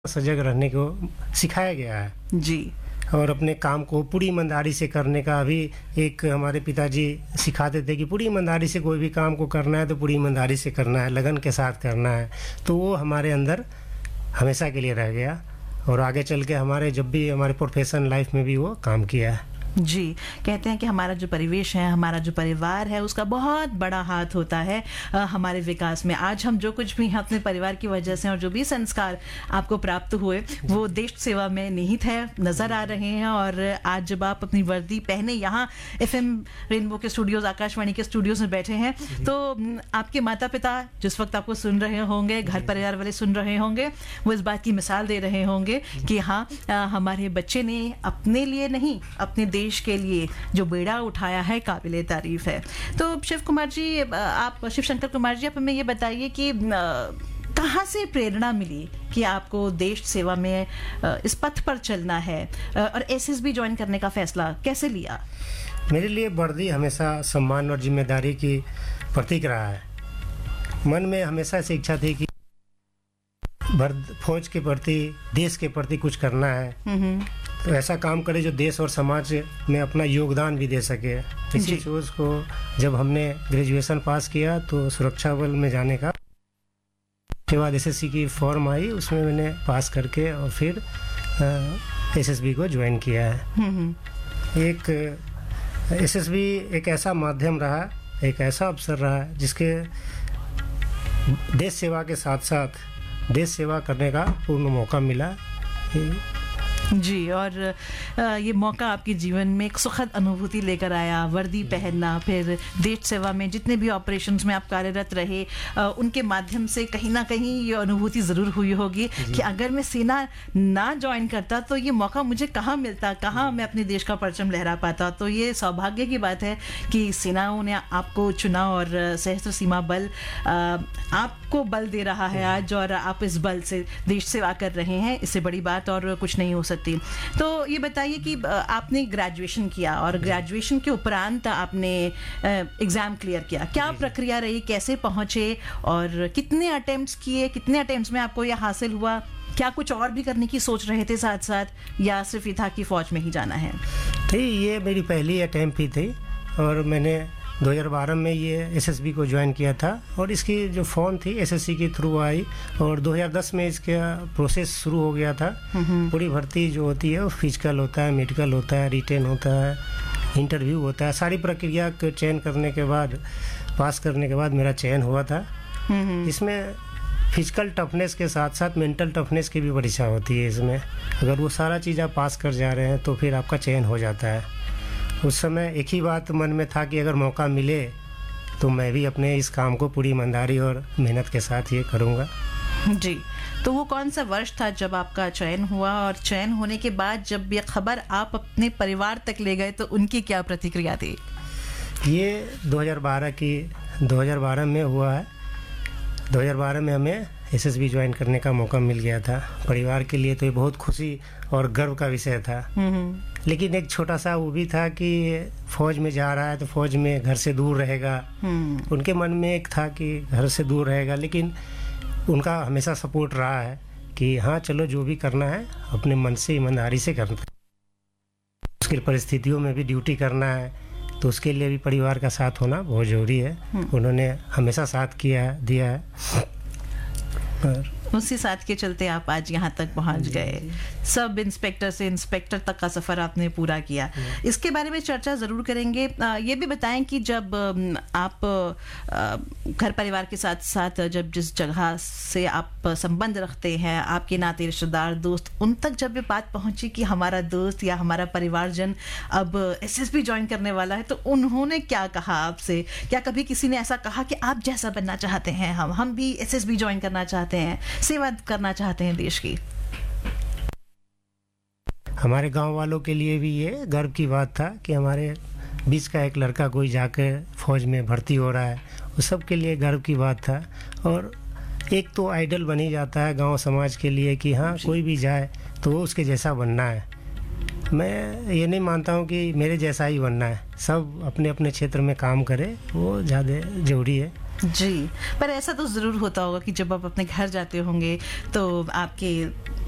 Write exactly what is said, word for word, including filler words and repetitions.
सजग रहने को सिखाया गया है जी। और अपने काम को पूरी ईमानदारी से करने का भी एक हमारे पिताजी सिखाते थे कि पूरी ईमानदारी से कोई भी काम को करना है तो पूरी ईमानदारी से करना है, लगन के साथ करना है। तो वो हमारे अंदर हमेशा के लिए रह गया और आगे चल के हमारे जब भी हमारे प्रोफेशनल लाइफ में भी वो काम किया है। जी, कहते हैं कि हमारा जो परिवेश है, हमारा जो परिवार है, उसका बहुत बड़ा हाथ होता है आ, हमारे विकास में। आज हम जो कुछ भी हैं अपने परिवार की वजह से और जो भी संस्कार आपको प्राप्त हुए वो देश सेवा में निहित है, नज़र आ रहे हैं। और आज जब आप अपनी वर्दी पहने यहाँ एफएम रेनबो के स्टूडियोज, आकाशवाणी के स्टूडियोज में बैठे हैं, तो आपके माता पिता जिस वक्त आपको सुन रहे होंगे, घर परिवार वाले सुन रहे होंगे, वो इस बात की मिसाल दे रहे होंगे कि हाँ, हमारे बच्चे ने अपने लिए नहीं, अपने देश के लिए जो बेड़ा उठाया है, काबिले तारीफ है। तो शिव कुमार जी, आप शिव शंकर कुमार जी, आप हमें ये बताइए कि कहाँ से प्रेरणा मिली कि आपको देश सेवा में इस पथ पर चलना है और एसएसबी ज्वाइन करने का फैसला कैसे लिया? मेरे लिए वर्दी हमेशा सम्मान और जिम्मेदारी की प्रतीक रहा है। मन में हमेशा से इच्छा थी कि फौज के प्रति, देश के प्रति कुछ करना है, तो ऐसा काम करे जो देश और समाज में अपना योगदान भी दे सके। इसी सोच को जब हमने ग्रेजुएशन पास किया तो सुरक्षा बल में जाने का, उसके बाद एसएससी की फॉर्म आई, उसमें मैंने पास करके और फिर एसएसबी को ज्वाइन किया है। एक एसएसबी एक ऐसा माध्यम रहा, एक ऐसा अवसर रहा जिसके देश सेवा के साथ साथ देश सेवा करने का पूर्ण मौका मिला जी। और ये मौका आपके जीवन में एक सुखद अनुभूति लेकर आया, वर्दी पहनना, फिर देश सेवा में जितने भी ऑपरेशंस में आप कार्यरत रहे, उनके माध्यम से कहीं ना कहीं ये अनुभूति ज़रूर हुई होगी कि अगर मैं सेना ना ज्वाइन करता तो ये मौका मुझे कहाँ मिलता, कहाँ मैं अपने देश का परचम लहरा पाता। तो ये सौभाग्य की बात है कि सेनाओं ने आपको चुना और सशस्त्र सीमा बल आपको बल दे रहा है आज, और आप इस बल से देश सेवा कर रहे हैं। इससे बड़ी बात और कुछ नहीं हो सकती। तो ये बताइए कि आपने ग्रेजुएशन किया और ग्रेजुएशन के उपरांत आपने एग्जाम क्लियर किया, क्या प्रक्रिया रही, कैसे पहुंचे और कितने अटेम्प्ट्स किए, कितने अटेम्प्ट्स में आपको यह हासिल हुआ? क्या कुछ और भी करने की सोच रहे थे साथ साथ, या सिर्फ ये था कि फौज में ही जाना है? थी, ये मेरी पहली अटेम्प्ट ही थी और मैंने दो हज़ार बारह में ये एसएसबी को ज्वाइन किया था और इसकी जो फॉर्म थी एसएससी के थ्रू आई और दो हज़ार दस में इसका प्रोसेस शुरू हो गया था। पूरी भर्ती जो होती है वो फिजिकल होता है, मेडिकल होता है, रिटेन होता है, इंटरव्यू होता है। सारी प्रक्रिया को चयन करने के बाद, पास करने के बाद मेरा चयन हुआ था। इसमें फिजिकल टफनेस के साथ साथ मेंटल टफनेस की भी परीक्षा होती है। इसमें अगर वो सारा चीज़ आप पास कर जा रहे हैं तो फिर आपका चयन हो जाता है। उस समय एक ही बात मन में था कि अगर मौका मिले तो मैं भी अपने इस काम को पूरी ईमानदारी और मेहनत के साथ ये करूँगा। जी, तो वो कौन सा वर्ष था जब आपका चयन हुआ, और चयन होने के बाद जब ये खबर आप अपने परिवार तक ले गए तो उनकी क्या प्रतिक्रिया थी? ये दो हज़ार बारह की दो हज़ार बारह में हुआ है। दो हज़ार बारह में हमें एसएसबी ज्वाइन करने का मौका मिल गया था। परिवार के लिए तो ये बहुत खुशी और गर्व का विषय था, लेकिन एक छोटा सा वो भी था कि फौज में जा रहा है तो फौज में घर से दूर रहेगा। उनके मन में एक था कि घर से दूर रहेगा, लेकिन उनका हमेशा सपोर्ट रहा है कि हाँ चलो जो भी करना है अपने मन से ईमानदारी से करना है। मुश्किल परिस्थितियों में भी ड्यूटी करना है तो उसके लिए भी परिवार का साथ होना बहुत ज़रूरी है। उन्होंने हमेशा साथ किया दिया है और उसी साथ के चलते आप आज यहाँ तक पहुँच गए। सब इंस्पेक्टर से इंस्पेक्टर तक का सफ़र आपने पूरा किया। इसके बारे में चर्चा ज़रूर करेंगे। ये भी बताएं कि जब आप घर परिवार के साथ साथ जब जिस जगह से आप संबंध रखते हैं, आपके नाते रिश्तेदार, दोस्त, उन तक जब ये बात पहुँची कि हमारा दोस्त या हमारा परिवारजन अब एसएसबी ज्वाइन करने वाला है, तो उन्होंने क्या कहा आपसे? क्या कभी किसी ने ऐसा कहा कि आप जैसा बनना चाहते हैं, हम हम भी एसएसबी ज्वाइन करना चाहते हैं, सेवा करना चाहते हैं देश की? हमारे गांव वालों के लिए भी ये गर्व की बात था कि हमारे बीच का एक लड़का कोई जाकर फौज में भर्ती हो रहा है। वो सब के लिए गर्व की बात था और एक तो आइडल बन ही जाता है गांव समाज के लिए कि हाँ कोई भी जाए तो वो उसके जैसा बनना है। मैं ये नहीं मानता हूँ कि मेरे जैसा ही बनना है, सब अपने अपने क्षेत्र में काम करे, वो ज़्यादा ज़रूरी है। जी, पर ऐसा तो ज़रूर होता होगा कि जब आप अपने घर जाते होंगे तो आपके